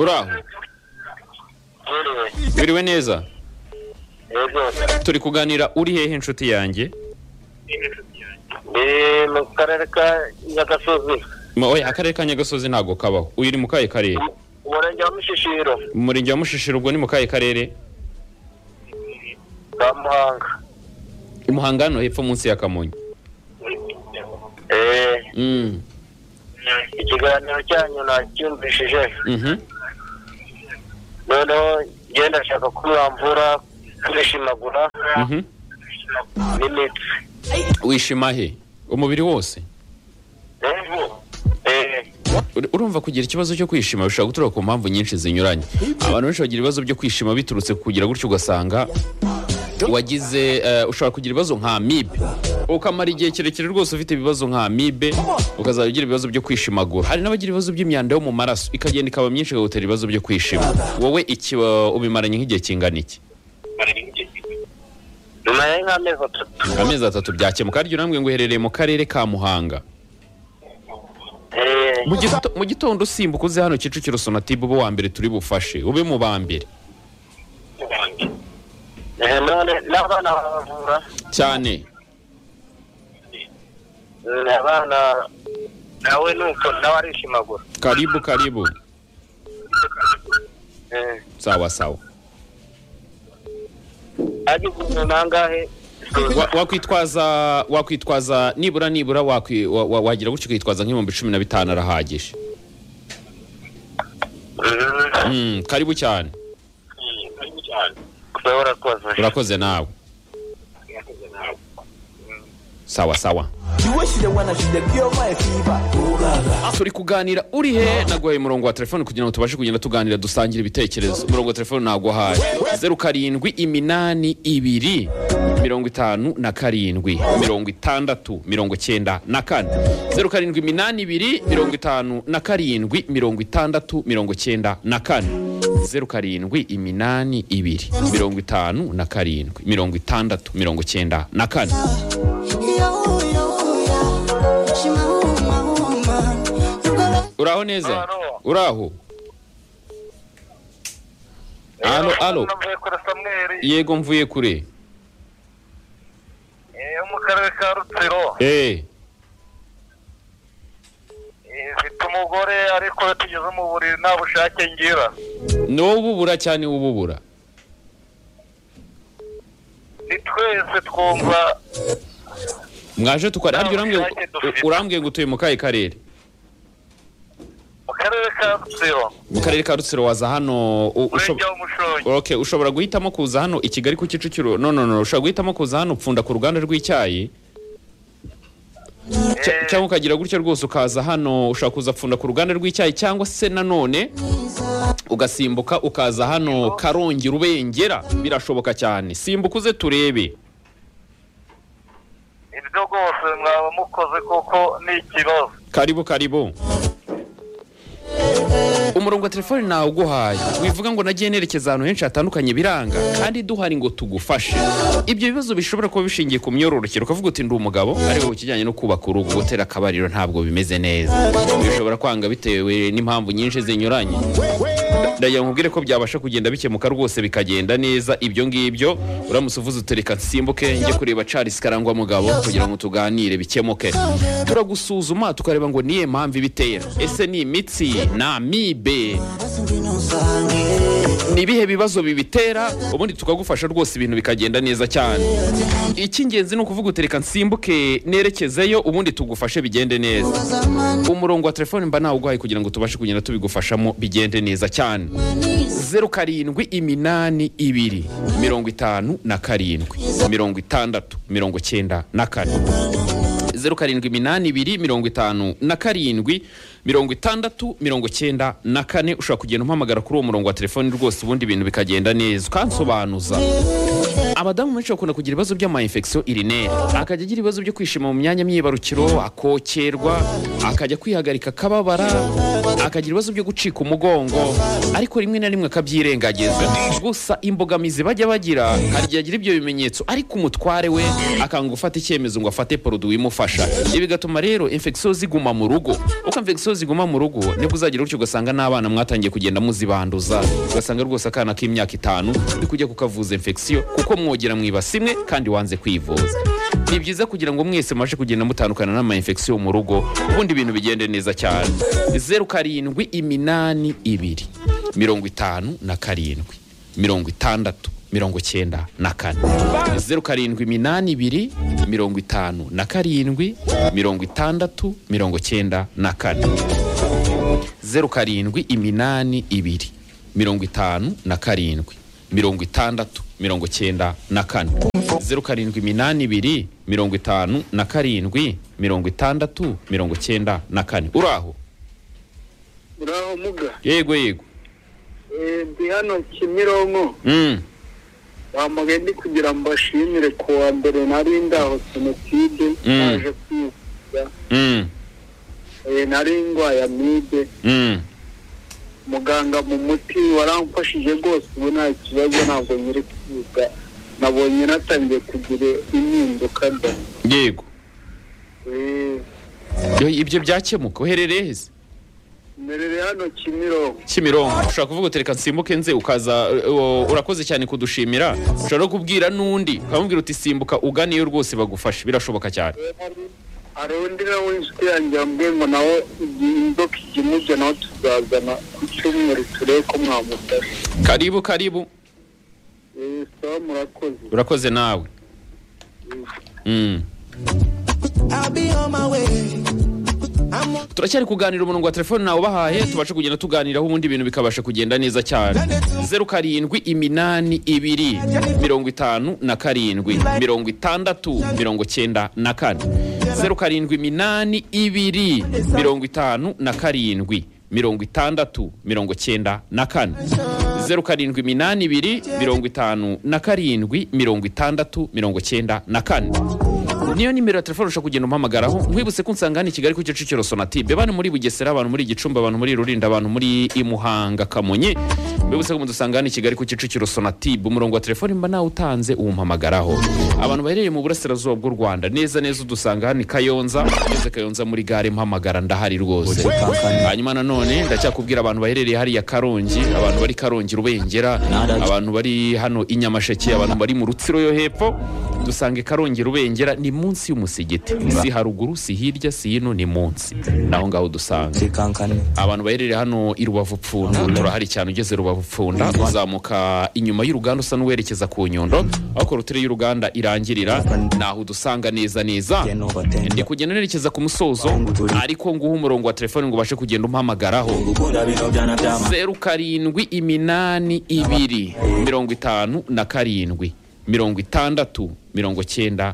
Uraho? Biriwe neza? Turi kuganira uri hehe inshuti yanjye? Mu karere ka Nyagasozi. Oya, akarere ka Nyagasozi ntago kabaho. Uyu ni mu kahe karere? Umurenge wa Mushishiro. Umurenge wa Mushishiro ubwo ni mu kahe karere? Ka Muhanga. Muhanga no hepfo munsi ya Kamonyi. Ikiganiro cyanyu nacyumvishije. Noneho ngenda ndashaka kumwamvura kwishimagura. N'imitsi. Wishima he? Umubiri wose? Urumva kugira ikibazo cyo kwishima bishobora guturuka ku mpamvu nyinshi zinyuranye. Abantu benshi bagira ibibazo byo kwishima biturutse kugira gutyo ugasanga wagize ushobora kugira ibibazo nka amibe ukamara igihe kirekire rwose ufite ibibazo nka amibe ukazagira ugira ibibazo byo kwishimagura. Hari n'abagira ibibazo by'imyanda yo mu maraso ikagenda ikaba myinshi ikagutera ibibazo byo kwishima. Wowe iki ubimaranye nk'igihe kingana iki? Amezi 3 byakemuka. Ariko urambwe ngo uherereye mu karere ka Muhanga. Mu gitondo usimbuka uze hano Kicukiro Sonatube ube wa mbere turi bufashe ube mu bambere. N'abana bavura cyane. Abana nawe nuko nawe arishimagura. Karibu. Sawa. Agize nangahe wakwitwaza nibura wagira gutyo kwitwaza nk'ibihumbi 15 arahagije. Karibu cyane. Urakoze nawe. Sawa. Turi kuganira uri he naguhaye umurongo wa telefone kugira ngo tubashe kugenda tuganira dusangira ibitekerezo. Umurongo wa telefone naguhaye 0782 57 60 94 0782 57 60 94 Uraho neza? Uraho? Alo. Yego mvuye kure. Mu karere ka Rutsiro. Mfite umugore ariko tugeze mu buriri nta bushake ngira. No ububura cyane ububura. Ni twese twumva mwaje tukari ariko urambwiye ngo utuye mu kahe karere? Mu karere ka Rutsiro. Mu karere ka Rutsiro waza hano Okay, ushobora guhitamo kuza hano i Kigali ku Kicukiro. No, ushobora guhitamo kuza hano upfunda ku ruganda rw'icyayi. Cyangwa ukagira gutyo rwose ukaza hano ushaka kuza pfunda ku ruganda rw'icyayi cyangwa se nanone ugasimbuka ukaza hano Karongi Rubengera birashoboka cyane. Simbuka uze turebe. Ibyo rwose mwaba mukoze koko ni ikibazo. Karibu. Umurongo wa telefone nawe uguhaye wivuga ngo nagiye nerekeza ahantu henshi hatandukanye biranga kandi duhari ngo tugufashe. Ibyo bibazo bishobora kuba bishingiye ku myororokero ukavuga uti ndi umugabo ariko ukijyanye no kubaka urugo gutera akabariro ntabwo bimeze neza. Bishobora kwanga bitewe n'impamvu nyinshi zinyuranye. Ndagira nkubwire ko byabasha kugenda bikemuka rwose bikagenda neza. Ibyo ngibyo uramutse uvuze utereka nsimbuke njye kureba Charles Karangwa mugabo kugira ngo tuganire bikemuke. Turagusuzuma tukareba ngo niye mpamvu ibitera. Ese ni imitsi na amibe nibihe bibazo bibitera ubundi tukagufasha rwose ibintu bikagenda neza cyane. Icy'ingenzi ni ukuvuga utereka nsimbuke nerekezeyo ubundi tugufashe bigende neza. Umurongo wa telefone mba nawe uguhaye kugira ngo tubashe kugenda tubigufashamo bigende neza cyane. 0782 57 60 94 0782 57 60 ushobora kugenda umpamagara kuri uwo murongo wa telefone rwose ubundi ibintu bikagenda neza ukansobanuza. abadamu benshi bakunda kugira ibibazo by'ama infection urinaire, akajya agira ibibazo byo kwishima mu myanya myibarukiro, akokerwa, akajya kwihagarika kababara, akagira ibibazo byo gucika umugongo, ariko rimwe na rimwe akabyirengagiza. Gusa imbogamizi bajya bagira, hari igihe agira ibyo bimenyetso ariko umutware we akanga gufata icyemezo ngo afate produit imufasha. Ibi bigatuma rero infection ziguma mu rugo. Uko infection ziguma mu rugo nibwo uzagira utyo ugasanga n'abana mwatangiye kugenda muzibanduza, ugasanga rwose akana k'imyaka 5 uri kujya kukavuza infection kuko mwogera mwibasi imwe kandi wanze kwivuza. Ni byiza kugira ngo mwese mwaje kugenda mutandukana n'ama infection mu rugo, ubundi ibintu bigende neza cyane. 0782 57 60 94 0782 57 60 94 0782 57 60 94 0782 57 60 94. Uraho muga? Yego. Ndi hano Kimironko. Bamugende kugira mbashimire ku wa mbere nari ndaho Sonatide naje kwivuza. Nari ngwaya amibe. Muganga mu muti waramfashije rwose, ubu nta kibazo, ntabwo nyiri kwiga, nabonye natangiye kugira impinduka nda. Yego. Ibyo byakemuka. Uherereye he? Merere hano Kimironko. Ushaka kuvuga utereka nsimbuke nze ukaza. Urakoze cyane kudushimira. Ushaka kubwira nundi ukamubwira uti simbuka uganiyo rwose bagufashe, birashoboka cyane. Arundi nawe inshuti yanjye yambwiye ngo nawe indoka ikimujya nawe tuzazana ku cyumweru turebe ko mwamufasha. Karibu. Sawa, murakoze. Urakoze nawe. Turacyari kuganira umurongo wa telefone nawe bahaye tubashe kugenda tuganiraho ubundi ibintu bikabasha kugenda neza cyane. 0782 57 60 94 0782 57 60 94 0782 57 niyo nimero ya telefone ushaka kugenda umpamagaraho. Nkwibutse ko nsanga hano Kigali ku Kicukiro Sonatube, bane muri Bugesera, abantu muri Gicumbi, abantu muri Rulindo, abantu muri Imuhanga, Kamonyi. Mbibutse ko mudusanga hano Kigali ku Kicukiro Sonatube, umurongo wa telefone mba nawe utanze umpamagaraho. Abantu bahereye mu burasirazuba bw'u Rwanda, neza udusanga hano Kayonza, Kayonza muri gare mpamagara ndahari rwose. Hanyuma nanone ndacyakubwira abantu baherereye hari ya Karongi, abantu bari Karongi Rubengera, abantu bari hano Inyamasheke, abantu bari mu Rutsiro yo hepfo, dusange Karongi Rubengera ni munsi y'umusigiti, si haruguru, si hirya, si hino, ni munsi naho ngaho dusanga. Abantu baherereye hano i Rubavu Pfunda, turahari cyane. Ugeze Rubavu Pfunda uzamuka inyuma y'uruganda usa n'uwerekeza ku Nyundo, aho korotire y'uruganda irangirira, naho dusanga neza. Ndi kugenda nerekeza ku musozo, ariko nguha umurongo wa telefone ngo ubashe kugenda umpamagaraho. 0782 57 60 94 0782 57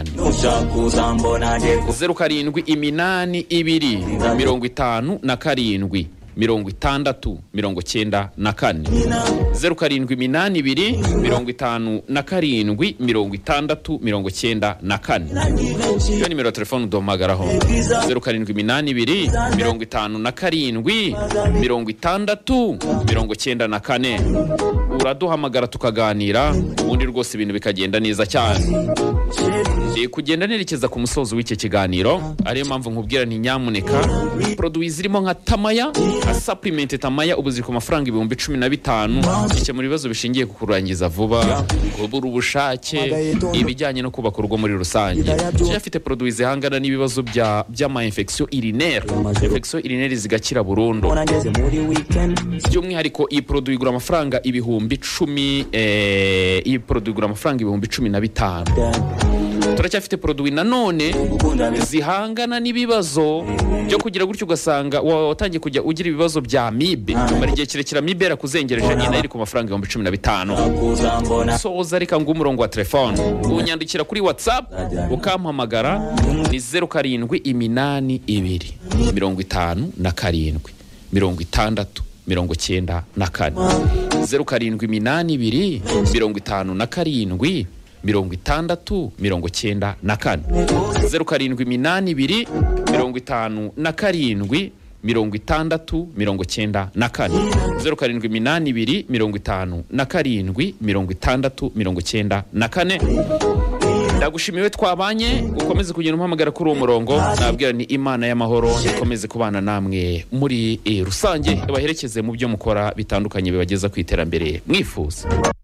60 94 0782 57 iyo nimero ya telefone uduhamagaraho. 0782 57 60 uraduhamagara tukaganira, ubundi rwose ibintu bikagenda neza cyane. Kugenda nerekeza ku musozo w'iki kiganiro, ariyo mpamvu nkubwira nti nyamuneka produits zirimo nka Tamaya, supplement Tamaya ubu ziri ku mafaranga 15,000, icyo muri bibazo bishingiye ku kurangiza vuba, kubura ubushake, ibijyanye no kubaka urugo muri rusange. Cyafite produits zihangana n'ibibazo by'ama infection urinaire, infection urinaire zigakira burundu. By'umwihariko iyi produit igura amafaranga 10,000, iyi produit igura amafaranga 15,000. Turacyafite produit nanone zihangana n'ibibazo byo kugira gutyo ugasanga watangiye kujya ugira ibibazo bya amibe, mari gihe kirekira amibe yarakuzengereje nyine iri ku mafaranga 15,000. Soza reka ngo umurongo wa telefone unyandikira kuri WhatsApp ukampamagara ni 0782 57 60 94 0782 57 60 94 0782 57 60 94 0782 57 60 94. Ndagushimiye twabanye ukomeze kugenda umpamagara kuri uwo murongo nabwira ni Imana y'amahoro ikomeze kubana namwe muri rusange ibaherekeze mu byo mukora bitandukanye bibageza ku iterambere mwifuza.